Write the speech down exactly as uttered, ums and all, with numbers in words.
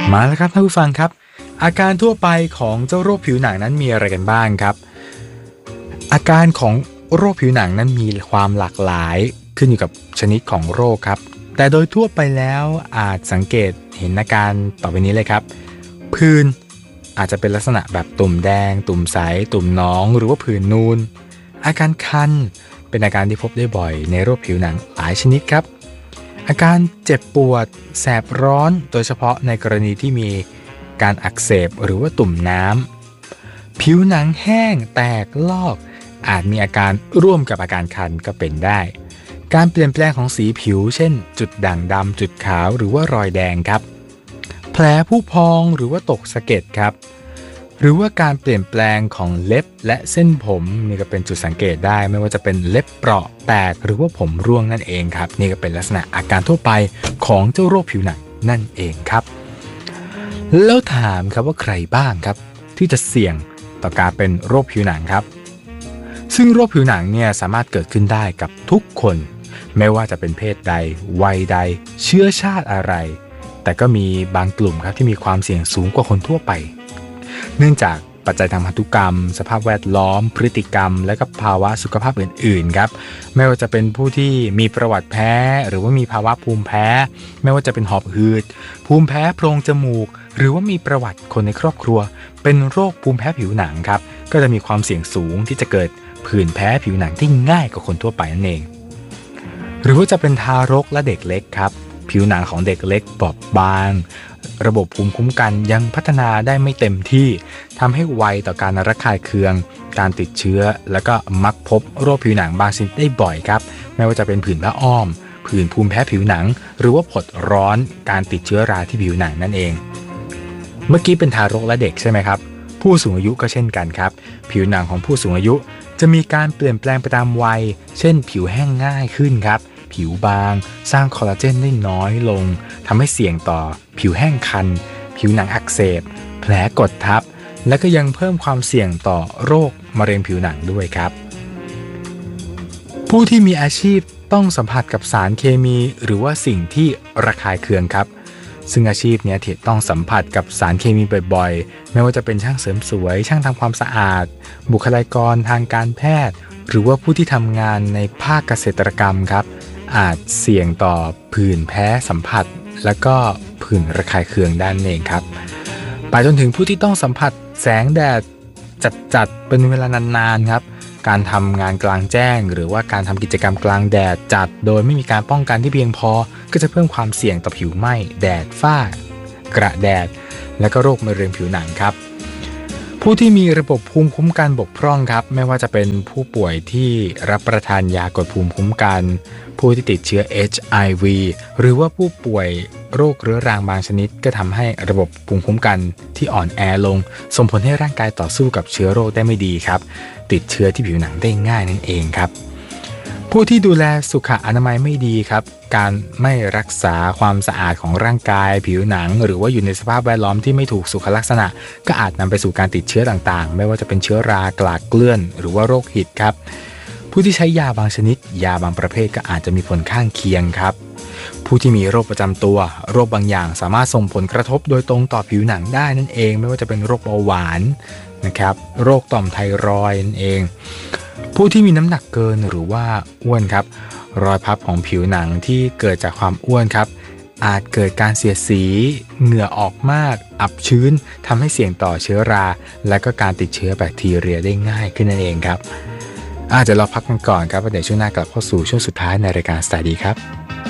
มาแล้วครับท่านผู้ฟังครับอาการทั่วไปของเจ้าโรคผิวหนังนั้นมีอะไรกันบ้างครับอาการของโรคผิวหนังนั้นมีความหลากหลายขึ้นอยู่กับชนิดของโรคครับแต่โดยทั่วไปแล้วอาจสังเกตเห็นอาการต่อไปนี้เลยครับผื่นอาจจะเป็นลักษณะแบบตุ่มแดงตุ่มใสตุ่มหนองหรือว่าผื่นนูนอาการคันเป็นอาการที่พบได้บ่อยในโรคผิวหนังหลายชนิดครับอาการเจ็บปวดแสบร้อนโดยเฉพาะในกรณีที่มีการอักเสบหรือว่าตุ่มน้ำผิวหนังแห้งแตกลอกอาจมีอาการร่วมกับอาการคันก็เป็นได้การเปลี่ยนแปลงของสีผิวเช่นจุดด่างดำจุดขาวหรือว่ารอยแดงครับแผลผู้พองหรือว่าตกสะเก็ดครับหรือว่าการเปลี่ยนแปลงของเล็บและเส้นผมนี่ก็เป็นจุดสังเกตได้ไม่ว่าจะเป็นเล็บเปราะแตกหรือว่าผมร่วงนั่นเองครับนี่ก็เป็นลักษณะอาการทั่วไปของเจ้าโรคผิวหนังนั่นเองครับแล้วถามครับว่าใครบ้างครับที่จะเสี่ยงต่อการเป็นโรคผิวหนังครับซึ่งโรคผิวหนังเนี่ยสามารถเกิดขึ้นได้กับทุกคนไม่ว่าจะเป็นเพศใดวัยใดเชื้อชาติอะไรแต่ก็มีบางกลุ่มครับที่มีความเสี่ยงสูงกว่าคนทั่วไปเนื่องจากปัจจัยทางพันธุกรรมสภาพแวดล้อมพฤติกรรมและก็ภาวะสุขภาพอื่นๆครับไม่ว่าจะเป็นผู้ที่มีประวัติแพ้หรือว่ามีภาวะภูมิแพ้ไม่ว่าจะเป็นหอบหืดภูมิแพ้โพรงจมูกหรือว่ามีประวัติคนในครอบครัวเป็นโรคภูมิแพ้ผิวหนังครับก็จะมีความเสี่ยงสูงที่จะเกิดผื่นแพ้ผิวหนังที่ง่ายกว่าคนทั่วไปนั่นเองหรือว่าจะเป็นทารกและเด็กเล็กครับผิวหนังของเด็กเล็กบอบบางระบบภูมิคุ้มกันยังพัฒนาได้ไม่เต็มที่ทำให้ไวต่อการระคายเคืองการติดเชื้อแล้วก็มักพบโรคผิวหนังบางชนิดได้บ่อยครับไม่ว่าจะเป็นผื่นผ้าอ้อมผื่นภูมิแพ้ผิวหนังหรือว่าผดร้อนการติดเชื้อราที่ผิวหนังนั่นเองเมื่อกี้เป็นทารกและเด็กใช่ไหมครับผู้สูงอายุก็เช่นกันครับผิวหนังของผู้สูงอายุจะมีการเปลี่ยนแปลงไปตามวัยเช่นผิวแห้งง่ายขึ้นครับผิวบางสร้างคอลลาเจนได้น้อยลงทำให้เสี่ยงต่อผิวแห้งคันผิวหนังอักเสบแผลกดทับและก็ยังเพิ่มความเสี่ยงต่อโรคมะเร็งผิวหนังด้วยครับผู้ที่มีอาชีพต้องสัมผัสกับสารเคมีหรือว่าสิ่งที่ระคายเคืองครับซึ่งอาชีพนี้ที่ต้องสัมผัสกับสารเคมีบ่อยๆไม่ว่าจะเป็นช่างเสริมสวยช่างทำความสะอาดบุคลากรทางการแพทย์หรือว่าผู้ที่ทำงานในภาคเกษตรกรรมครับอาจเสี่ยงต่อผื่นแพ้สัมผัสและก็ผื่นระคายเคืองด้านเองครับไปจนถึงผู้ที่ต้องสัมผัสแสงแดดจัดๆเป็นเวลานานๆครับการทำงานกลางแจ้งหรือว่าการทำกิจกรรมกลางแดดจัดโดยไม่มีการป้องกันที่เพียงพอก็จะเพิ่มความเสี่ยงต่อผิวไหม้แดดฝ้ากระแดดและก็โรคมะเร็งผิวหนังครับผู้ที่มีระบบภูมิคุ้มกันบกพร่องครับไม่ว่าจะเป็นผู้ป่วยที่รับประทานยากดภูมิคุ้มกันผู้ที่ติดเชื้อ เอช ไอ วี หรือว่าผู้ป่วยโรคเรื้อรังบางชนิดก็ทำให้ระบบภูมิคุ้มกันที่อ่อนแอลงส่งผลให้ร่างกายต่อสู้กับเชื้อโรคได้ไม่ดีครับติดเชื้อที่ผิวหนังได้ง่ายนั่นเองครับผู้ที่ดูแลสุขอนามัยไม่ดีครับการไม่รักษาความสะอาดของร่างกายผิวหนังหรือว่าอยู่ในสภาพแวดล้อมที่ไม่ถูกสุขลักษณะก็อาจนำไปสู่การติดเชื้อต่างๆไม่ว่าจะเป็นเชื้อรากลากเกลื่อนหรือว่าโรคหิดครับผู้ที่ใช้ยาบางชนิดยาบางประเภทก็อาจจะมีผลข้างเคียงครับผู้ที่มีโรคประจำตัวโรคบางอย่างสามารถส่งผลกระทบโดยตรงต่อผิวหนังได้นั่นเองไม่ว่าจะเป็นโรคเบาหวานนะครับโรคต่อมไทรอยด์นั่นเองผู้ที่มีน้ำหนักเกินหรือว่าอ้วนครับรอยพับของผิวหนังที่เกิดจากความอ้วนครับอาจเกิดการเสียดสีเหงื่อออกมากอับชื้นทำให้เสี่ยงต่อเชื้อราและก็การติดเชื้อแบคทีเรียได้ง่ายขึ้นนั่นเองครับอาจจะเราพักกันก่อนครับเดี๋ยวช่วงหน้ากลับเข้าสู่ช่วงสุดท้ายในรายการสไตล์ดีครับ